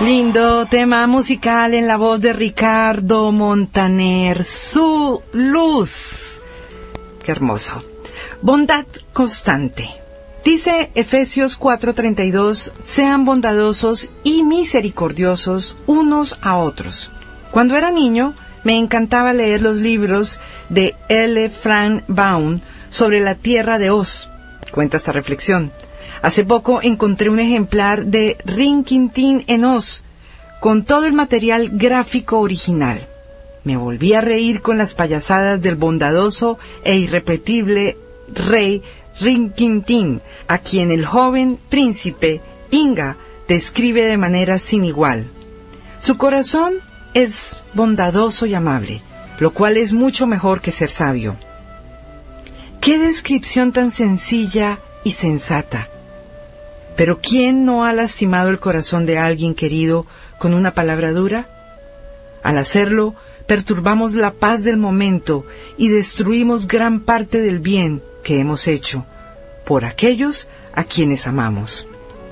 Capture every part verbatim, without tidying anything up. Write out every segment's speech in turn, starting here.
Lindo tema musical en la voz de Ricardo Montaner, Su Luz. Qué hermoso. Bondad constante. Dice Efesios cuatro treinta y dos, sean bondadosos y misericordiosos unos a otros. Cuando era niño, me encantaba leer los libros de L. Frank Baum sobre la tierra de Oz. Cuenta esta reflexión. Hace poco encontré un ejemplar de Rin Tin Tin en Oz, con todo el material gráfico original. Me volví a reír con las payasadas del bondadoso e irrepetible rey Rin Tin Tin, a quien el joven príncipe Inga describe de manera sin igual. Su corazón es bondadoso y amable, lo cual es mucho mejor que ser sabio. ¡Qué descripción tan sencilla y sensata! Pero ¿quién no ha lastimado el corazón de alguien querido con una palabra dura? Al hacerlo, perturbamos la paz del momento y destruimos gran parte del bien que hemos hecho por aquellos a quienes amamos.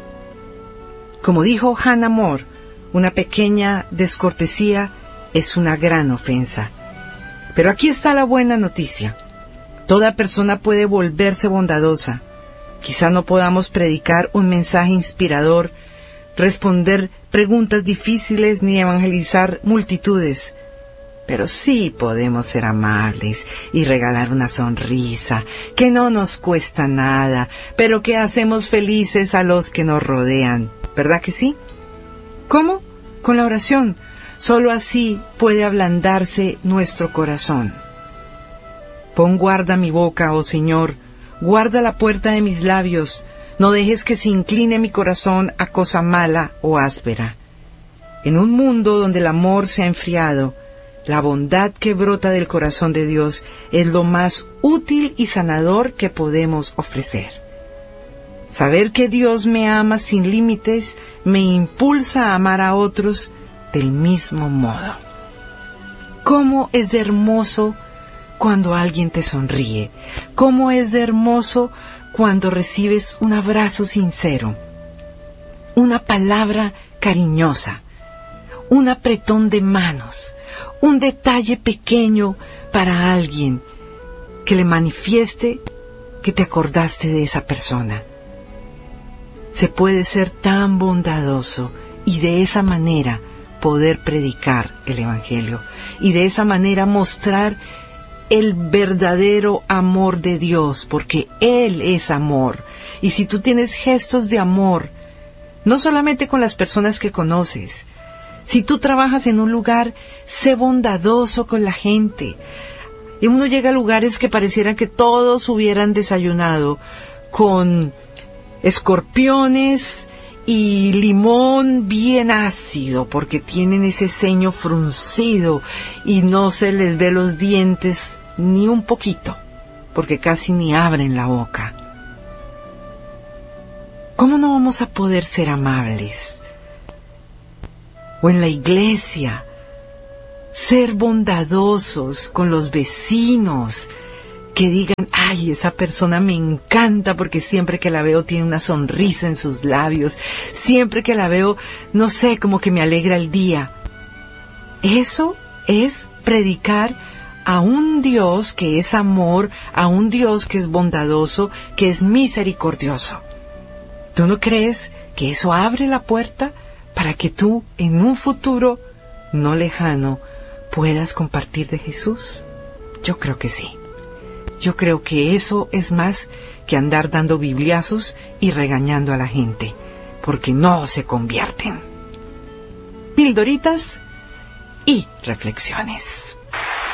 Como dijo Hannah More, una pequeña descortesía es una gran ofensa. Pero aquí está la buena noticia. Toda persona puede volverse bondadosa. Quizá no podamos predicar un mensaje inspirador, responder preguntas difíciles ni evangelizar multitudes. Pero sí podemos ser amables y regalar una sonrisa que no nos cuesta nada, pero que hacemos felices a los que nos rodean. ¿Verdad que sí? ¿Cómo? Con la oración. Solo así puede ablandarse nuestro corazón. Pon guarda mi boca, oh Señor, guarda la puerta de mis labios, no dejes que se incline mi corazón a cosa mala o áspera. En un mundo donde el amor se ha enfriado, la bondad que brota del corazón de Dios es lo más útil y sanador que podemos ofrecer. Saber que Dios me ama sin límites me impulsa a amar a otros del mismo modo. ¿Cómo es de hermoso cuando alguien te sonríe? ¿Cómo es de hermoso cuando recibes un abrazo sincero, una palabra cariñosa, un apretón de manos, un detalle pequeño para alguien que le manifieste que te acordaste de esa persona? Se puede ser tan bondadoso y de esa manera poder predicar el Evangelio y de esa manera mostrar el verdadero amor de Dios, porque Él es amor. Y si tú tienes gestos de amor, no solamente con las personas que conoces, si tú trabajas en un lugar, sé bondadoso con la gente. Y uno llega a lugares que parecieran que todos hubieran desayunado con escorpiones y limón bien ácido, porque tienen ese ceño fruncido y no se les ve los dientes ni un poquito, porque casi ni abren la boca. ¿Cómo no vamos a poder ser amables? O en la iglesia, ser bondadosos con los vecinos, que digan, ay, esa persona me encanta porque siempre que la veo tiene una sonrisa en sus labios, siempre que la veo, no sé, como que me alegra el día. Eso es predicar a un Dios que es amor, a un Dios que es bondadoso, que es misericordioso. ¿Tú no crees que eso abre la puerta para que tú, en un futuro no lejano, puedas compartir de Jesús? Yo creo que sí. Yo creo que eso es más que andar dando bibliazos y regañando a la gente, porque no se convierten. Pildoritas y reflexiones.